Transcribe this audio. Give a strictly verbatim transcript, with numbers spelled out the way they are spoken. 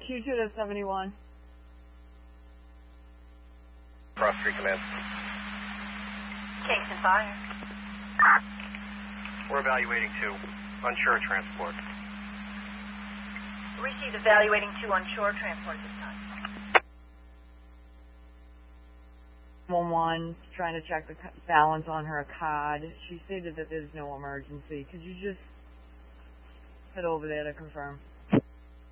Q two to seventy-one. Cross Street Command. Kingston Fire. We're evaluating two. Unsure transport. Received evaluating two onshore transport this time. one one, trying to check the balance on her card. She stated that there's no emergency. Could you just head over there to confirm?